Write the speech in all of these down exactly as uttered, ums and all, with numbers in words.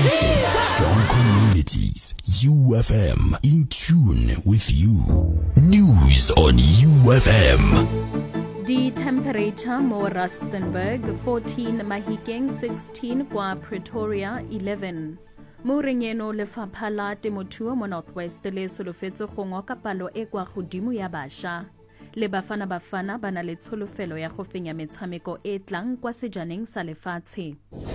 voices, strong communities. U F M, in tune with you. News on U F M. The temperature mo Rustenburg fourteen, Mahikeng sixteen, kwa Pretoria eleven. Mo rengeno lefapha la temothuo mo Northwest le solofetse go ngoka palo e kwa godimo ya basha. Le bafana bafana ba na le tsholofelo ya go fenya metshameko e tlang kwa sejaneng sa lefatshe.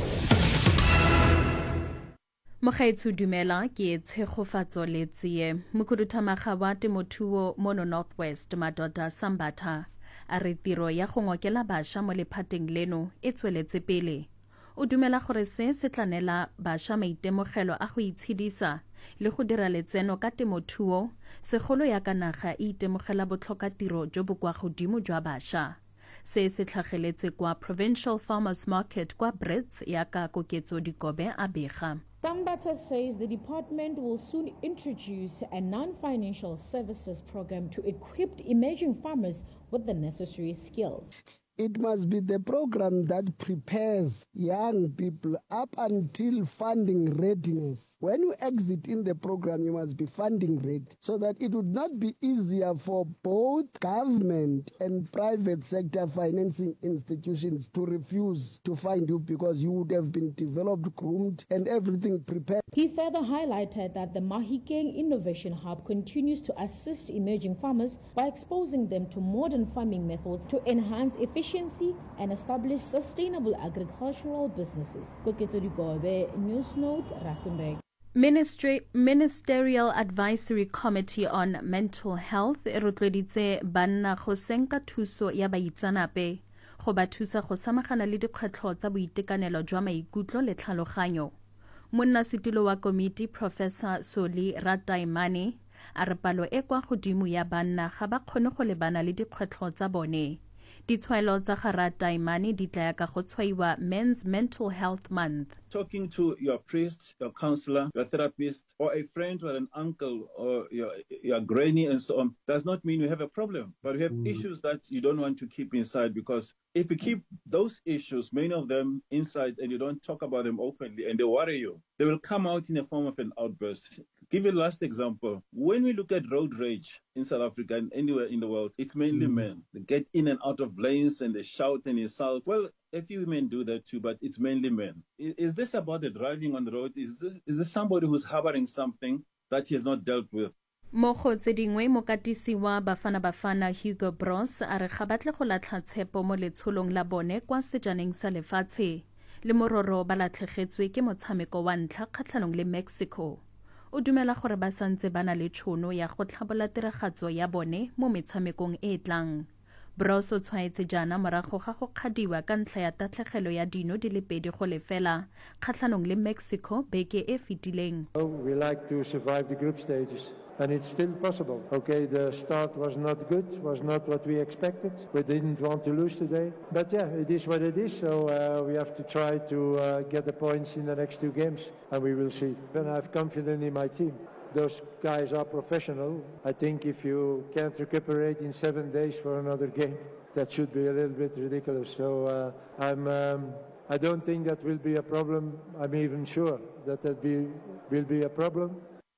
Mogaetsho dumela ke tshegofatso le tsie mokhuduthamaga wa temothuo mo Northwest Madoda Sambatha a re tiro ya go ngokela basha mo lephateng leno e tsweletse pele. O dumela gore se se tlanela basha maitemogelo a go itshedisa le go dira letseno ka temothuo segolo ya ka naga e itemogela botlhokatiro jo bo kwa godimo jwa basha. Se se tlhageletse kwa Provincial Farmers Market kwa Brits ya ka koketso dikobe a bega. Sambatha says the department will soon introduce a non-financial services program to equip emerging farmers with the necessary skills. It must be the program that prepares young people up until funding readiness. When you exit in the program, you must be funding ready so that it would not be easier for both government and private sector financing institutions to refuse to fund you because you would have been developed, groomed, and everything prepared. He further highlighted that the Mahikeng Innovation Hub continues to assist emerging farmers by exposing them to modern farming methods to enhance efficiency and establish sustainable agricultural businesses. Koketso Digobe, News Note, Rustenburg. Ministry Ministerial Advisory Committee on Mental Health e rotloeditse banna go senka thuso ya baitsanape go ba thusa go samagana le dikgwetlho tsa boitekanelo jwa maikutlo le tlhaloganyo. Monnasetilo wa komiti Professor Soli Rataimane a re palo e kwa godimo ya banna ga ba kgone go lebana le dikgwetlho tsa bone. Ditshwaelo tsa ga Rataimane di tla ya ka go tshwaiwa Men's Mental Health Month. Talking to your priest, your counselor, your therapist, or a friend or an uncle or your, your granny and so on does not mean you have a problem. But you have mm. issues that you don't want to keep inside, because if you keep those issues, many of them inside, and you don't talk about them openly and they worry you, they will come out in the form of an outburst. Give you a last example. When we look at road rage in South Africa and anywhere in the world, it's mainly mm. men. They get in and out of lanes and they shout and insult. Well, a few women do that too, but it's mainly men. Is this about the driving on the road? Is this, is this somebody who's harboring something that he has not dealt with? Mo go tse dingwe mokatisi wa Bafana Bafana Hugo Bros a re ga batle go latlha tshepo mo letsholong la bone kwa sejaneng sa lefatshe le mororo ba latlhegetswe ke motshameko wa ntlha kgatlhanong le Mexico. O dumela gore ba santse bana le tšhono ya go tlhabola tiragatso ya bone mo metshamekong e tlang. Bros o tshwaetse jana morago ga go kgadiwa ka ntlha ya tatlhegelo ya dino di le pedi go lefela kgatlhanong le Mexico beke e fetileng. We like to survive the group stages. And it's still possible. Okay, the start was not good, was not what we expected. We didn't want to lose today. But yeah, it is what it is. So uh, we have to try to uh, get the points in the next two games. And we will see. And I have confidence in my team. Those guys are professional. I think if you can't recuperate in seven days for another game, that should be a little bit ridiculous. So uh, I'm, um, I don't think that will be a problem. I'm even sure that that be, will be a problem.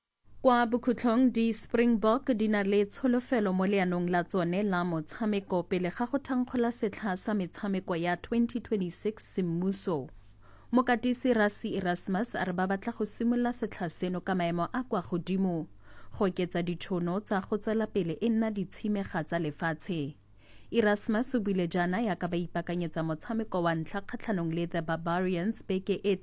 Kwa bokhutlong di Springbok di na le tsholofelo mo leanong la tsone la motshameko pele ga go thankgola setlha sa metshameko ya twenty twenty-six semmuso. Mokatisi Rasi Erasmus a re ba batla go simolola setlha seno ka maemo a kwa godimo go oketsa ditšhono tsa go tswela pele e nna ditshimega tsa lefatshe. Erasmus o buile jana ya ka ba ipakanyetsa motshameko wa ntlha kgatlhanong le The Barbarians beke e